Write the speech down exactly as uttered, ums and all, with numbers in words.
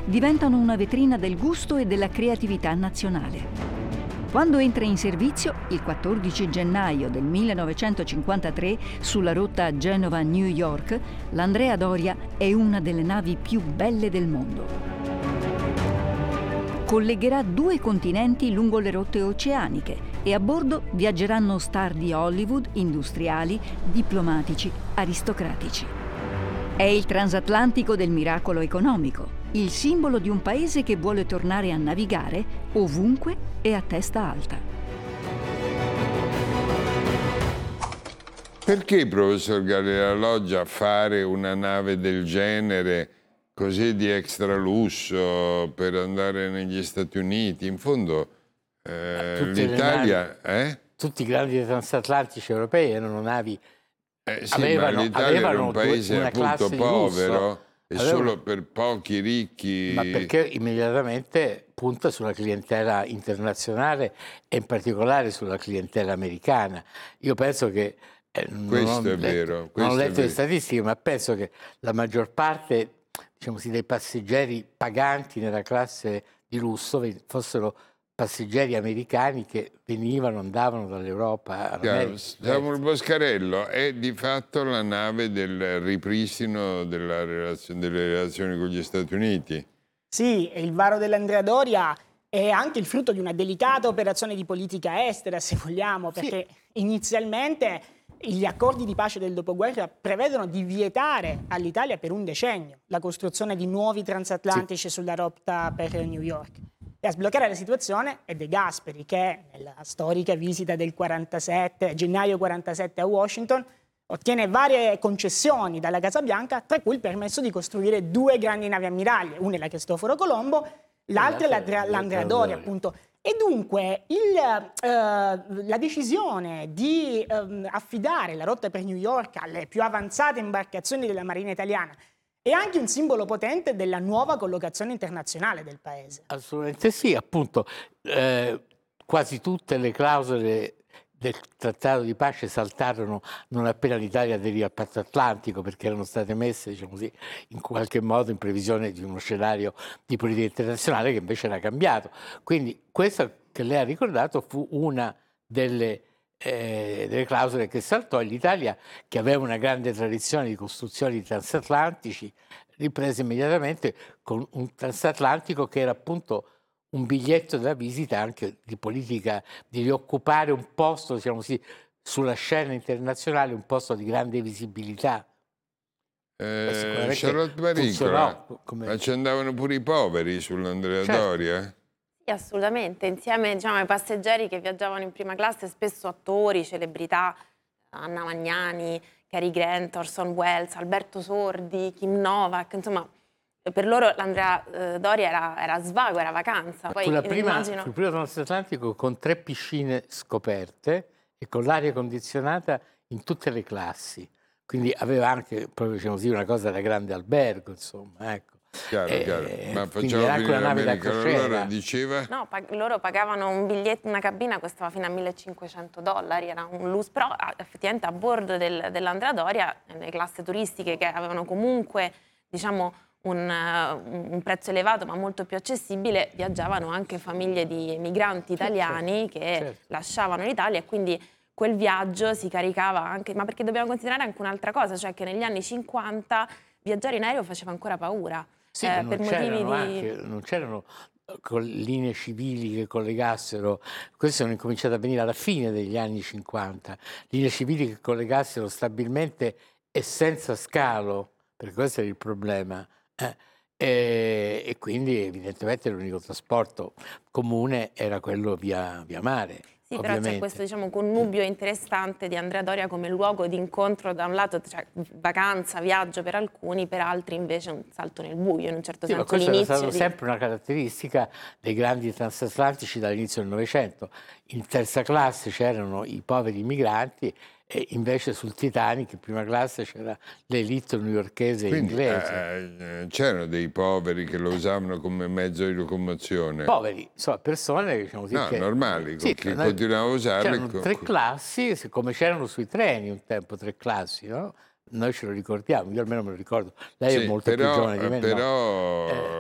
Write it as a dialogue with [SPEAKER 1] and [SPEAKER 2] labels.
[SPEAKER 1] diventano una vetrina del gusto e della creatività nazionale. Quando entra in servizio, il quattordici gennaio del millenovecentocinquantatré, sulla rotta Genova-New York, l'Andrea Doria è una delle navi più belle del mondo. Collegherà due continenti lungo le rotte oceaniche e a bordo viaggeranno star di Hollywood, industriali, diplomatici, aristocratici. È il transatlantico del miracolo economico, il simbolo di un paese che vuole tornare a navigare ovunque e a testa alta.
[SPEAKER 2] Perché, professor Galli-La Loggia, fare una nave del genere così di extra lusso per andare negli Stati Uniti? In fondo eh, l'Italia... Eh?
[SPEAKER 3] Tutti i grandi transatlantici europei erano navi...
[SPEAKER 2] Eh sì,
[SPEAKER 3] avevano,
[SPEAKER 2] ma l'Italia era un paese
[SPEAKER 3] due,
[SPEAKER 2] appunto povero e avevano, solo per pochi ricchi.
[SPEAKER 3] Ma perché immediatamente punta sulla clientela internazionale e in particolare sulla clientela americana. Io penso che eh,
[SPEAKER 2] questo
[SPEAKER 3] non
[SPEAKER 2] è
[SPEAKER 3] letto,
[SPEAKER 2] vero.
[SPEAKER 3] Non ho letto le
[SPEAKER 2] vero.
[SPEAKER 3] statistiche, ma penso che la maggior parte, diciamo così, dei passeggeri paganti nella classe di lusso fossero passeggeri americani che venivano, andavano dall'Europa
[SPEAKER 2] all'America. Il Boscarello è di fatto la nave del ripristino della relazione, delle relazioni con gli Stati Uniti.
[SPEAKER 4] Sì, e il varo dell'Andrea Doria è anche il frutto di una delicata operazione di politica estera, se vogliamo, perché sì. Inizialmente gli accordi di pace del dopoguerra prevedono di vietare all'Italia per un decennio la costruzione di nuovi transatlantici sì. sulla rotta per New York. E a sbloccare la situazione è De Gasperi, che nella storica visita del quarantasette, gennaio quarantasette a Washington, ottiene varie concessioni dalla Casa Bianca, tra cui il permesso di costruire due grandi navi ammiragli. Una è la Cristoforo Colombo, l'altra è l'Andrea Doria, appunto. E dunque il, eh, la decisione di eh, affidare la rotta per New York alle più avanzate imbarcazioni della Marina italiana è anche un simbolo potente della nuova collocazione internazionale del paese.
[SPEAKER 3] Assolutamente sì, appunto eh, quasi tutte le clausole del trattato di pace saltarono non appena l'Italia aderì al patto atlantico, perché erano state messe, diciamo così, in qualche modo in previsione di uno scenario di politica internazionale che invece era cambiato. Quindi questo che lei ha ricordato fu una delle Eh, delle clausole che saltò, e l'Italia, che aveva una grande tradizione di costruzioni transatlantici, riprese immediatamente con un transatlantico che era appunto un biglietto da visita anche di politica, di rioccupare un posto, diciamo così, sulla scena internazionale, un posto di grande visibilità.
[SPEAKER 2] Eh, Charlotte Maricola, come... ma ci andavano pure i poveri sull'Andrea certo. Doria?
[SPEAKER 5] Sì, assolutamente, insieme diciamo, ai passeggeri che viaggiavano in prima classe, spesso attori, celebrità, Anna Magnani, Cary Grant, Orson Welles, Alberto Sordi, Kim Novak, insomma, per loro l'Andrea eh, Doria era, era svago, era vacanza. Poi,
[SPEAKER 3] fu la prima,
[SPEAKER 5] immagino...
[SPEAKER 3] fu il primo transatlantico con tre piscine scoperte e con l'aria condizionata in tutte le classi, quindi aveva anche, proprio diciamo così, una cosa da grande albergo, insomma, ecco.
[SPEAKER 2] Chiaro,
[SPEAKER 3] eh,
[SPEAKER 2] chiaro. Ma facciamo finire
[SPEAKER 3] una nave da crociera.
[SPEAKER 2] Allora diceva?
[SPEAKER 5] No, pag loro pagavano un biglietto, una cabina costava fino a millecinquecento dollari, era un lusso, però effettivamente a bordo del, dell'Andrea Doria, nelle classi turistiche che avevano comunque, diciamo, un, uh, un prezzo elevato ma molto più accessibile, viaggiavano anche famiglie di migranti italiani certo, che certo. lasciavano l'Italia, e quindi quel viaggio si caricava anche, ma perché dobbiamo considerare anche un'altra cosa, cioè che negli anni cinquanta viaggiare in aereo faceva ancora paura.
[SPEAKER 3] Sì,
[SPEAKER 5] eh,
[SPEAKER 3] non
[SPEAKER 5] per motivi di...
[SPEAKER 3] anche, non c'erano linee civili che collegassero, queste sono incominciate a venire alla fine degli anni cinquanta, linee civili che collegassero stabilmente e senza scalo, perché questo era il problema, eh, e, e quindi evidentemente l'unico trasporto comune era quello via, via mare.
[SPEAKER 5] Sì,
[SPEAKER 3] ovviamente.
[SPEAKER 5] Però c'è questo diciamo, connubio interessante di Andrea Doria come luogo di incontro, da un lato cioè, vacanza, viaggio per alcuni, per altri invece un salto nel buio, in un certo
[SPEAKER 3] sì,
[SPEAKER 5] senso
[SPEAKER 3] ma
[SPEAKER 5] l'inizio.
[SPEAKER 3] Questa è stata
[SPEAKER 5] di...
[SPEAKER 3] sempre una caratteristica dei grandi transatlantici dall'inizio del Novecento. In terza classe c'erano i poveri immigranti e invece sul Titanic in prima classe c'era l'elite newyorkese e inglese.
[SPEAKER 2] Eh, c'erano dei poveri che lo usavano come mezzo di locomozione?
[SPEAKER 3] Poveri, insomma, persone diciamo così,
[SPEAKER 2] no,
[SPEAKER 3] che,
[SPEAKER 2] normali,
[SPEAKER 3] sì,
[SPEAKER 2] che continuavano a usarle.
[SPEAKER 3] C'erano tre classi, come c'erano sui treni un tempo, tre classi, no? Noi ce lo ricordiamo, io almeno me lo ricordo. Lei sì, è molto
[SPEAKER 2] però,
[SPEAKER 3] più giovane di me.
[SPEAKER 2] Però...
[SPEAKER 3] No? Eh,